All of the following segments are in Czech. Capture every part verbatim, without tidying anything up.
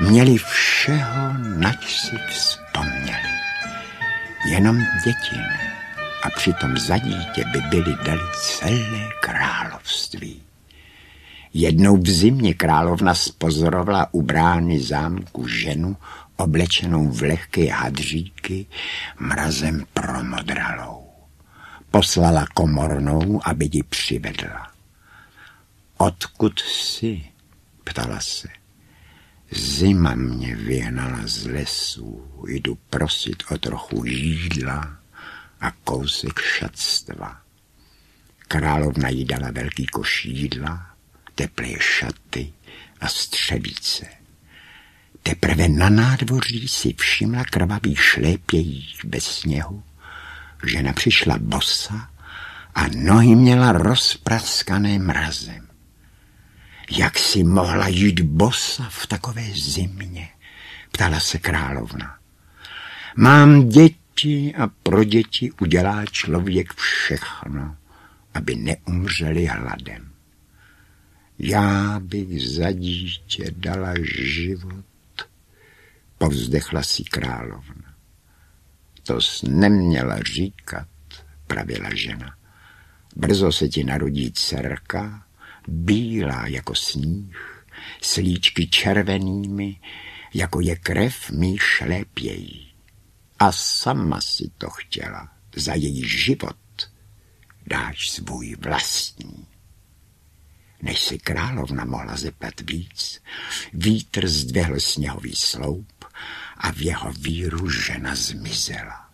Měli všeho, nač si vzpomněli. Jenom děti ne. A přitom za dítě by byli dali celé království. Jednou v zimě královna spozorovala u brány zámku ženu, oblečenou v lehké hadříky, mrazem promodralou. Poslala komornou, aby ji přivedla. Odkud jsi? Ptala se. Zima mě vyhnala z lesů, jdu prosit o trochu jídla a kousek šatstva. Královna jí dala velký koš jídla, teplé šaty a střevíce. Teprve na nádvoří si všimla krvavý šlépějík bez sněhu. Žena přišla bosa a nohy měla rozpraskané mrazem. Jak si mohla jít bosa v takové zimě? Ptala se královna. Mám děti a pro děti udělá člověk všechno, aby neumřeli hladem. Já bych za dítě dala život, povzdechla si královna. To jsi neměla říkat, pravila žena. Brzo se ti narodí dcerka, bílá jako sníh, s líčky červenými, jako je krev mý šlépějí. A sama si to chtěla, za její život dáš svůj vlastní. Než si královna mohla zeptat víc, vítr zdvihl sněhový sloup a v jeho víru žena zmizela.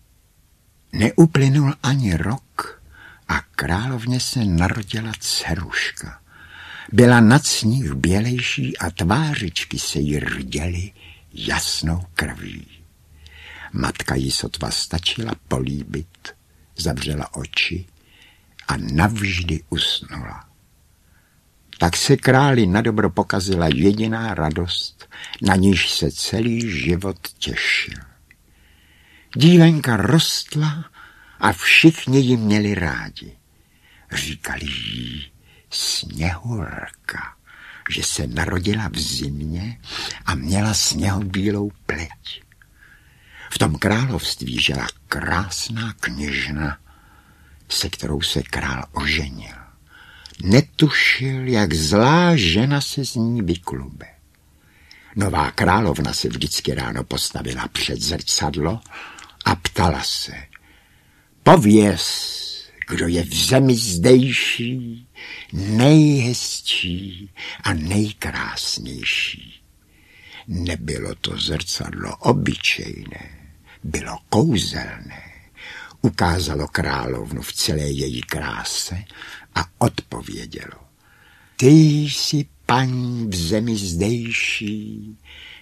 Neuplynul ani rok a královně se narodila dceruška. Byla nad sníh bělejší a tvářičky se jí rděly jasnou krví. Matka jí sotva stačila políbit, zavřela oči a navždy usnula. Tak se králi nadobro pokazila jediná radost, na níž se celý život těšil. Dívenka rostla a všichni ji měli rádi. Říkali jí Sněhurka, že se narodila v zimě a měla sněhobílou pleť. V tom království žila krásná kněžna, se kterou se král oženil. Netušil, jak zlá žena se z ní vyklube. Nová královna se vždycky ráno postavila před zrcadlo a ptala se. Pověz, kdo je v zemi zdejší, nejhezčí a nejkrásnější. Nebylo to zrcadlo obyčejné, bylo kouzelné. Ukázalo královnu v celé její kráse a odpovědělo. Ty jsi, paní v zemi zdejší,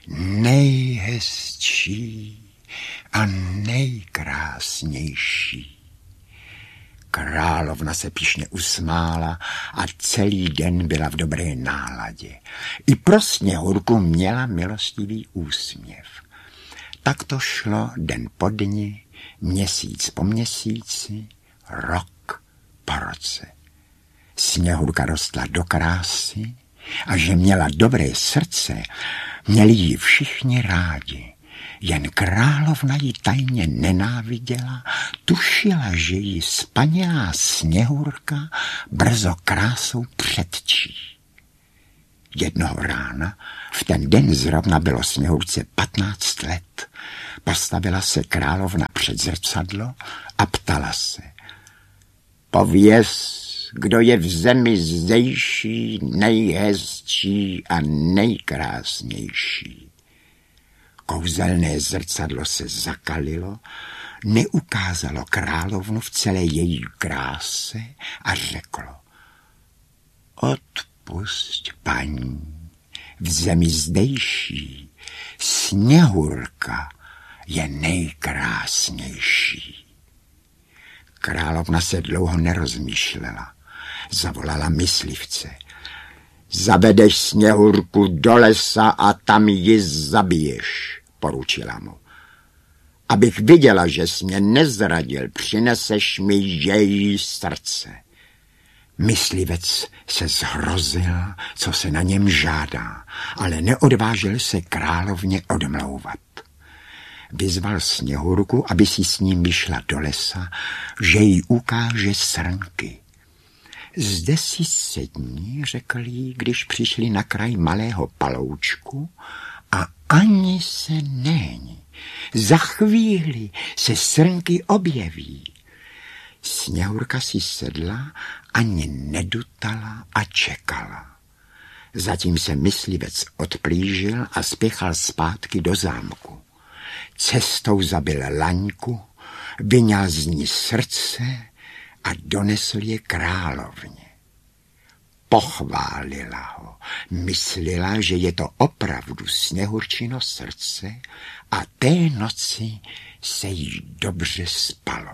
nejhezčí a nejkrásnější. Královna se pyšně usmála a celý den byla v dobré náladě. I pro Sněhurku měla milostivý úsměv. Tak to šlo den po dni, měsíc po měsíci, rok po roce. Sněhurka rostla do krásy a že měla dobré srdce, měli ji všichni rádi. Jen královna ji tajně nenáviděla, tušila, že ji spanělá Sněhurka brzo krásou předčí. Jednoho rána, v ten den zrovna bylo Sněhurce patnáct let, postavila se královna před zrcadlo a ptala se. Pověz, kdo je v zemi zdejší, nejhezčí a nejkrásnější. Kouzelné zrcadlo se zakalilo, neukázalo královnu v celé její kráse a řeklo. Odpusť, paní, v zemi zdejší Sněhurka je nejkrásnější. Královna se dlouho nerozmýšlela. Zavolala myslivce. Zavedeš Sněhurku do lesa a tam ji zabiješ, poručila mu. Abych viděla, že jsi mě nezradil, přineseš mi její srdce. Myslivec se zhrozil, co se na něm žádá, ale neodvážil se královně odmlouvat. Vyzval Sněhurku, aby si s ním vyšla do lesa, že jí ukáže srnky. Zde si sedni, řekl jí, když přišli na kraj malého paloučku, a ani se není. Za chvíli se srnky objeví. Sněhurka si sedla, ani nedutala a čekala. Zatím se myslivec odplížil a spěchal zpátky do zámku. Cestou zabil laňku, vyňal z ní srdce a donesl je královně. Pochválila ho, myslela, že je to opravdu Sněhurčino srdce a té noci se jí dobře spalo.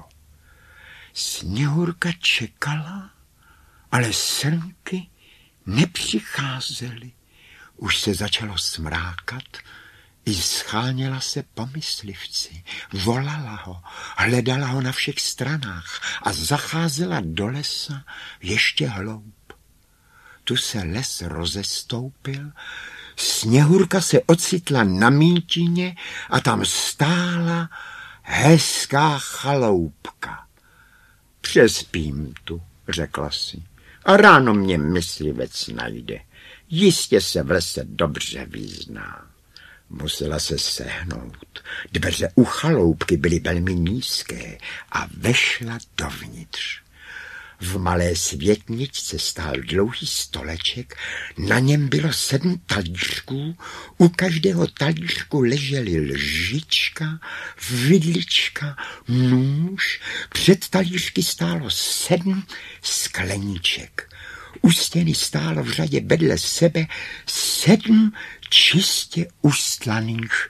Sněhurka čekala, ale srnky nepřicházely. Už se začalo smrákat, i scháněla se po myslivci, volala ho, hledala ho na všech stranách a zacházela do lesa ještě hloub. Tu se les rozestoupil, Sněhurka se ocitla na mítině a tam stála hezká chaloupka. Přespím tu, řekla si, a ráno mě myslivec najde. Jistě se v lese dobře vyzná. Musela se sehnout. Dveře u chaloupky byly velmi nízké a vešla dovnitř. V malé světničce stál dlouhý stoleček, na něm bylo sedm talířků, u každého talířku ležely lžička, vidlička, nůž, před talířky stálo sedm skleniček. U stěny stálo v řadě vedle sebe sedm čistě ustlaných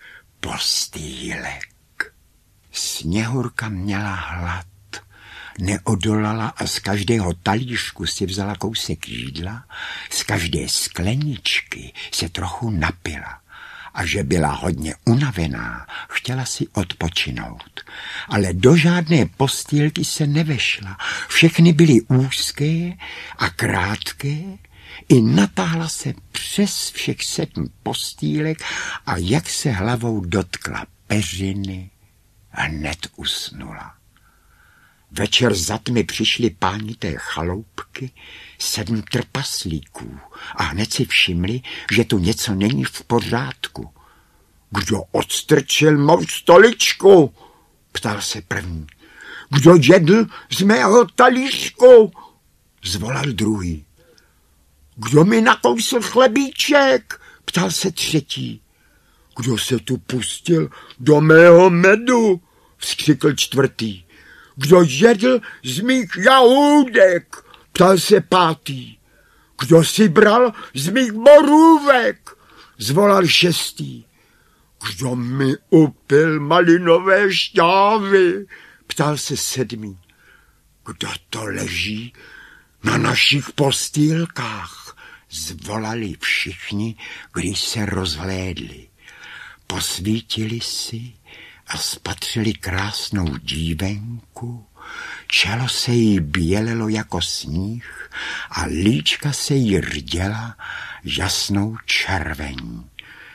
postýlek. Sněhurka měla hlad. Neodolala a z každého talířku si vzala kousek jídla, z každé skleničky se trochu napila. A že byla hodně unavená, chtěla si odpočinout. Ale do žádné postýlky se nevešla. Všechny byly úzké a krátké. I natáhla se přes všech sedm postýlek a jak se hlavou dotkla peřiny, hned usnula. Večer za tmy přišli páni té chaloupky, sedm trpaslíků, a hned si všimli, že tu něco není v pořádku. Kdo odstrčil mou stoličku? Ptal se první. Kdo jedl z mého talířku? Zvolal druhý. Kdo mi nakousl chlebíček? Ptal se třetí. Kdo se tu pustil do mého medu? Vzkřikl čtvrtý. Kdo jedl z mých jahůdek? Ptal se pátý. Kdo si bral z mých borůvek? Zvolal šestý. Kdo mi upil malinové šťávy? Ptal se sedmý. Kdo to leží na našich postýlkách? Zvolali všichni, když se rozhlédli. Posvítili si a spatřili krásnou dívenku, čelo se jí bělelo jako sníh a líčka se jí rděla jasnou červení.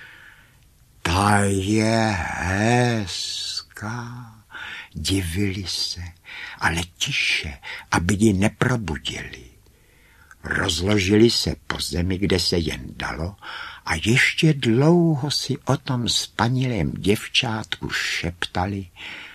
Ta je hezká, divili se, ale tiše, aby ji neprobudili. Rozložili se po zemi, kde se jen dalo, a ještě dlouho si o tom spanilém děvčátku šeptali,